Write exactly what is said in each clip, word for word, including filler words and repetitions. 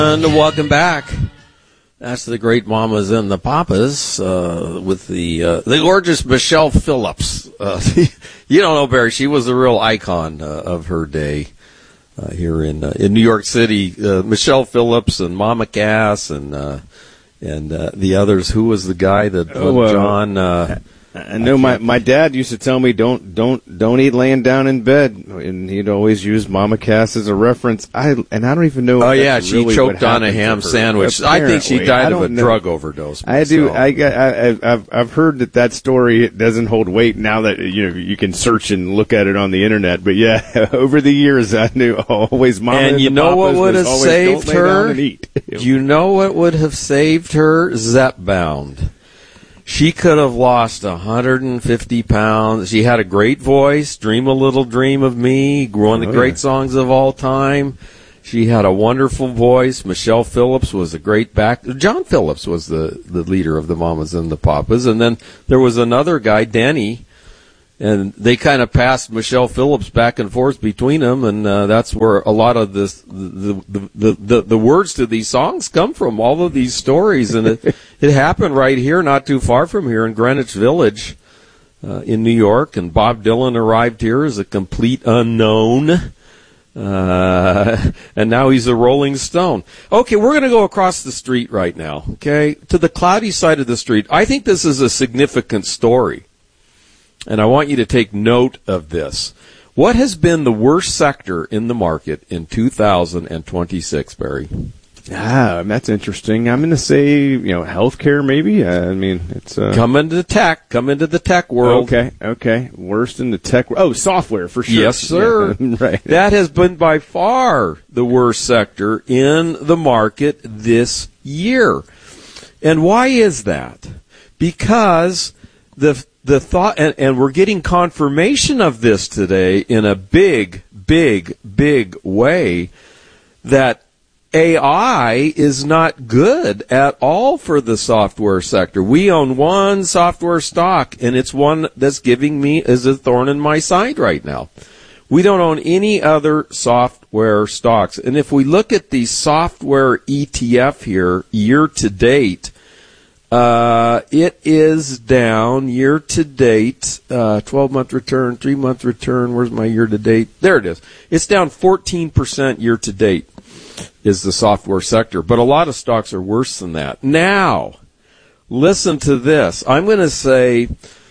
And welcome back. That's the great Mamas and the Papas uh, with the uh, the gorgeous Michelle Phillips. Uh, you don't know, Barry. She was a real icon uh, of her day uh, here in uh, in New York City. Uh, Michelle Phillips and Mama Cass and uh, and uh, the others. Who was the guy that oh, uh, John? Uh, I know my, my dad used to tell me don't don't don't eat laying down in bed, and he'd always use Mama Cass as a reference. I and I don't even know. Oh if yeah, that's she really choked on a ham sandwich. I think she died of a know. drug overdose. I do. myself. I, I I've I've heard that that story doesn't hold weight now that you know you can search and look at it on the internet. But yeah, over the years I knew always Mama. And, and you the know what Papas would have always, saved don't lay down her? and eat. You know what would have saved her? Zepbound. She could have lost one hundred fifty pounds. She had a great voice, Dream a Little Dream of Me, one of the Oh, great yeah. songs of all time. She had a wonderful voice. Michelle Phillips was a great back. John Phillips was the, the leader of the Mamas and the Papas. And then there was another guy, Denny, and they kind of passed Michelle Phillips back and forth between them, and uh, that's where a lot of this, the, the the the the words to these songs come from. All of these stories, and it it happened right here, not too far from here, in Greenwich Village, uh, in New York. And Bob Dylan arrived here as a complete unknown, uh, and now he's a Rolling Stone. Okay, we're going to go across the street right now. Okay, to the cloudy side of the street. I think this is a significant story. And I want you to take note of this. What has been the worst sector in the market in two thousand twenty-six, Barry? Ah, that's interesting. I'm going to say, you know, healthcare maybe. Uh, I mean, it's uh... come into tech. Come into the tech world. Okay, okay. Worst in the tech. Oh, software for sure. Yes, sir. Yeah, right. That has been by far the worst sector in the market this year. And why is that? Because the The thought, and, and we're getting confirmation of this today in a big, big, big way, that A I is not good at all for the software sector. We own one software stock, and it's one that's giving me as a thorn in my side right now. We don't own any other software stocks. And if we look at the software E T F here, year to date, Uh, it is down year to date, uh, twelve month return, three month return. Where's my year to date? There it is. It's down fourteen percent year to date is the software sector, but a lot of stocks are worse than that. Now, listen to this. I'm going to say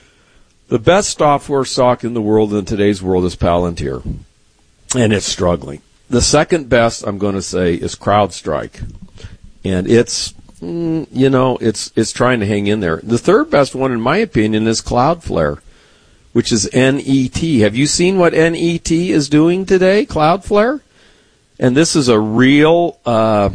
the best software stock in the world in today's world is Palantir, and it's struggling. The second best, I'm going to say, is CrowdStrike, and it's Mm, you know, it's it's trying to hang in there. The third best one, in my opinion, is Cloudflare, which is N E T. Have you seen what N E T is doing today, Cloudflare? And this is a real uh,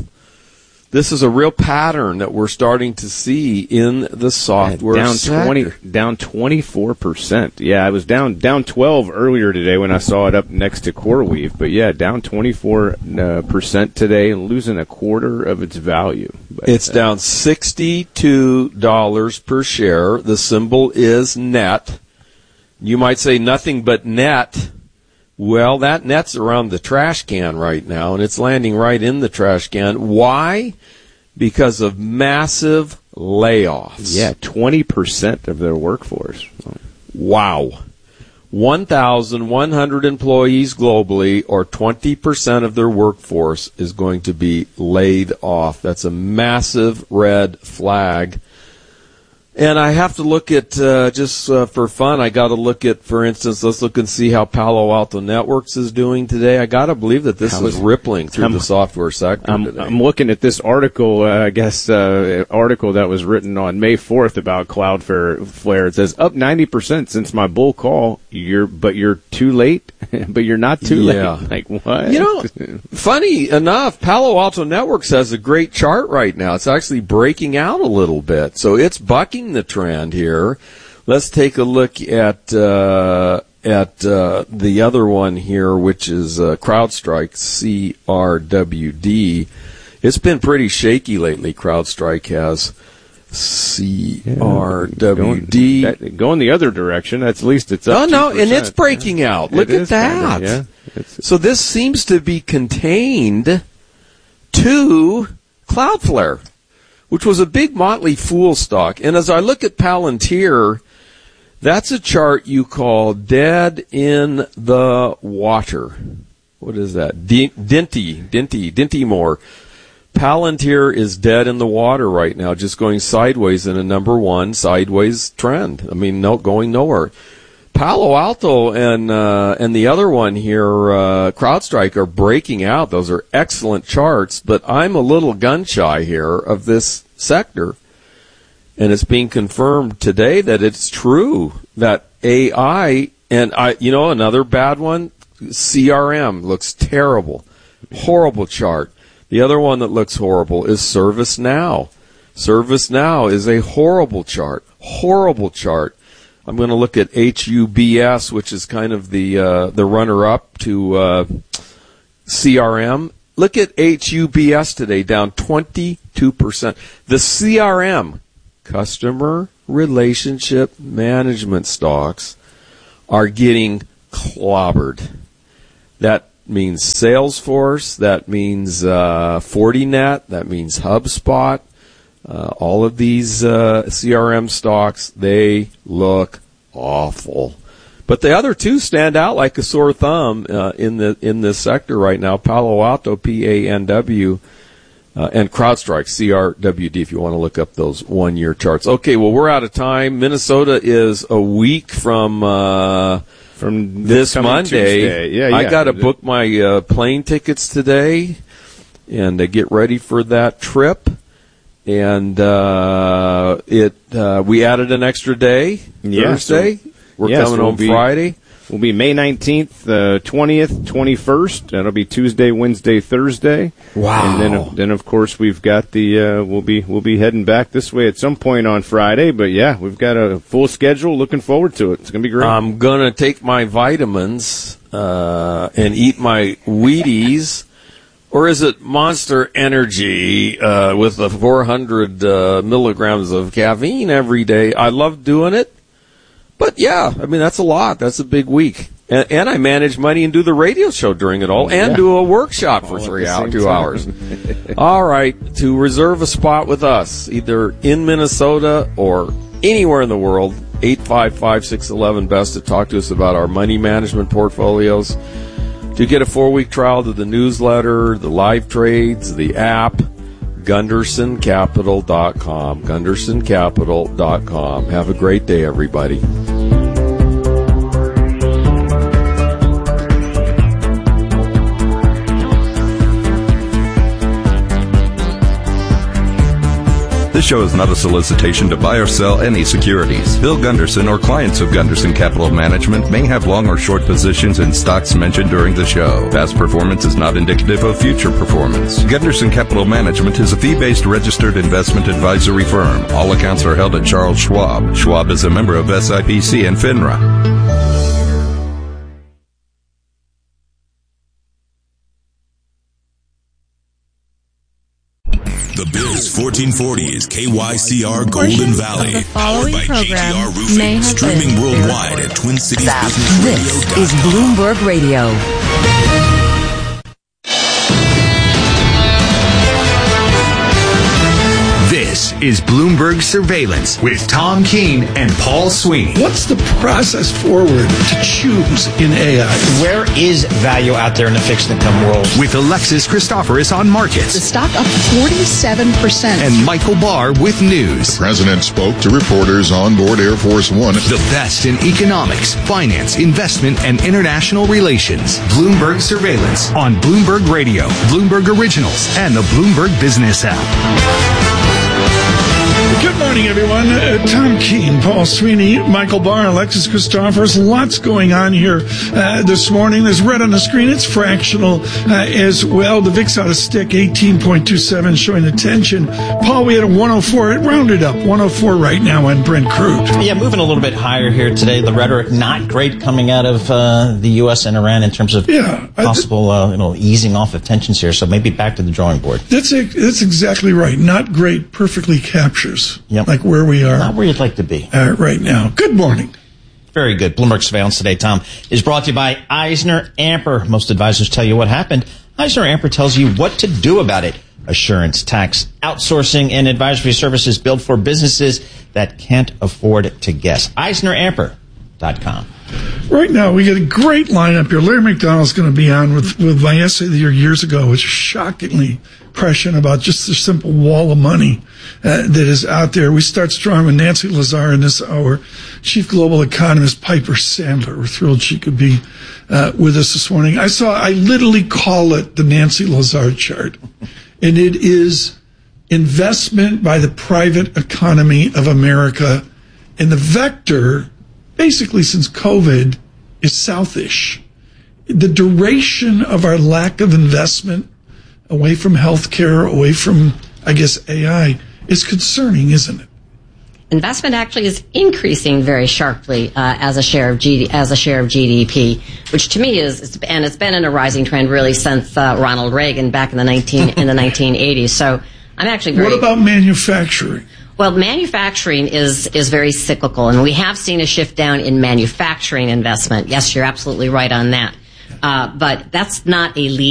this is a real pattern that we're starting to see in the software yeah, down sector. twenty, down twenty-four percent. Yeah, I was down down twelve earlier today when I saw it up next to CoreWeave. But yeah, down twenty-four uh, percent today, losing a quarter of its value. But, it's uh, down sixty-two dollars per share. The symbol is net. You might say nothing but net. Well, that net's around the trash can right now, and it's landing right in the trash can. Why? Because of massive layoffs. Yeah, twenty percent of their workforce. Wow. one thousand one hundred employees globally, or twenty percent of their workforce, is going to be laid off. That's a massive red flag. And I have to look at, uh, just uh, for fun, I got to look at, for instance, let's look and see how Palo Alto Networks is doing today. I got to believe that this How is is- rippling through I'm- the software sector I'm, today. I'm looking at this article, uh, I guess, uh, article that was written on May fourth about Cloudflare. Flare. It says up ninety percent since my bull call. You're, but you're too late, but you're not too Yeah. late. Like what? You know, funny enough, Palo Alto Networks has a great chart right now. It's actually breaking out a little bit. So it's bucking the trend here. Let's take a look at uh, at uh, the other one here, which is uh, CrowdStrike, C R W D. It's been pretty shaky lately, CrowdStrike has. C R W D. Going, that, going the other direction, at least it's up Oh, no, and two percent. it's breaking out. It Look at is that. kinda, yeah. It's, So this seems to be contained to Cloudflare, which was a big Motley Fool stock. And as I look at Palantir, that's a chart you call dead in the water. What is that? D- Dinty, Dinty, Dinty Moore. Palantir is dead in the water right now, just going sideways in a number one sideways trend. I mean, no, going nowhere. Palo Alto and uh, and the other one here, uh, CrowdStrike, are breaking out. Those are excellent charts, but I'm a little gun shy here of this sector. And it's being confirmed today that it's true that A I, and I, you know, another bad one, C R M looks terrible. Horrible chart. The other one that looks horrible is ServiceNow. ServiceNow is a horrible chart. Horrible chart. I'm going to look at H U B S, which is kind of the uh, the runner-up to uh, C R M. Look at H U B S today, down twenty-two percent. The C R M, Customer Relationship Management stocks, are getting clobbered. That means Salesforce, that means uh, Fortinet, that means HubSpot. Uh, all of these uh, C R M stocks, they look awful. But the other two stand out like a sore thumb uh, in the in this sector right now. Palo Alto, P A N W, uh, and CrowdStrike, C R W D, if you want to look up those one-year charts. Okay, well, we're out of time. Minnesota is a week from uh, from this, this Monday. Tuesday. Yeah, yeah. I got to book my uh, plane tickets today and uh, get ready for that trip. And uh, it uh, we added an extra day, yeah, Thursday. So, We're yeah, coming so we'll home be, Friday. We'll be May nineteenth, uh, twentieth, twenty-first. That'll be Tuesday, Wednesday, Thursday. Wow. And then, then of course, we've got the uh, we'll be we'll be heading back this way at some point on Friday. But yeah, we've got a full schedule. Looking forward to it. It's gonna be great. I'm gonna take my vitamins uh, and eat my Wheaties. Or is it Monster Energy uh, with the four hundred uh, milligrams of caffeine every day? I love doing it. But, yeah, I mean, that's a lot. That's a big week. And, and I manage money and do the radio show during it all and yeah. do a workshop for all three hours, two time. hours. All right, to reserve a spot with us, either in Minnesota or anywhere in the world, eight five five, six one one, B E S T to talk to us about our money management portfolios. To get a four-week trial to the newsletter, the live trades, the app, Gunderson Capital dot com. Gunderson Capital dot com. Have a great day, everybody. This show is not a solicitation to buy or sell any securities. Bill Gunderson or clients of Gunderson Capital Management may have long or short positions in stocks mentioned during the show. Past performance is not indicative of future performance. Gunderson Capital Management is a fee-based registered investment advisory firm. All accounts are held at Charles Schwab. Schwab is a member of S I P C and FINRA. The Biz fourteen forty is K Y C R Golden Valley, powered by G T R Roofing, streaming worldwide at Twin Cities Business Radio. This is Bloomberg Radio. This is Bloomberg Surveillance with Tom Keene and Paul Sweeney. What's the process forward to choose in A I? Where is value out there in the fixed income world? With Alexis Christoforous on markets. The stock up forty-seven percent. And Michael Barr with news. The president spoke to reporters on board Air Force One. The best in economics, finance, investment, and international relations. Bloomberg Surveillance on Bloomberg Radio, Bloomberg Originals, and the Bloomberg Business app. Good morning, everyone. Uh, Tom Keene, Paul Sweeney, Michael Barr, Alexis Christoforous. Lots going on here uh, this morning. There's red on the screen. It's fractional uh, as well. The V I X out of stick, eighteen point two seven, showing the tension. Paul, we had a one oh four. It rounded up. one oh four right now on Brent crude. Yeah, moving a little bit higher here today. The rhetoric not great coming out of uh, the U S and Iran in terms of yeah, possible uh, you know, easing off of tensions here. So maybe back to the drawing board. That's a, that's exactly right. Not great perfectly captures. Yep. Like where we are. Not where you'd like to be. Uh, right now. Good morning. Very good. Bloomberg Surveillance today, Tom, is brought to you by Eisner Amper. Most advisors tell you what happened. Eisner Amper tells you what to do about it. Assurance, tax outsourcing and advisory services built for businesses that can't afford to guess. Eisner Amper dot com. Right now, we got a great lineup here. Larry McDonald's going to be on with, with my essay the year years ago, which is shockingly prescient about just the simple wall of money uh, that is out there. We start strong with Nancy Lazar in this hour. Chief Global Economist Piper Sandler. We're thrilled she could be uh, with us this morning. I saw, I literally call it the Nancy Lazar chart. And it is investment by the private economy of America. And the vector, basically since COVID, is southish. The duration of our lack of investment away from healthcare, away from, I guess, A I, is concerning, isn't it? Investment actually is increasing very sharply uh, as a share of G D, as a share of G D P, which to me is, and it's been in a rising trend really since uh, Ronald Reagan back in the nineteen in the nineteen eighties. So I'm actually very. What about manufacturing? Well, manufacturing is is very cyclical, and we have seen a shift down in manufacturing investment. Yes, you're absolutely right on that, uh, but that's not a lead.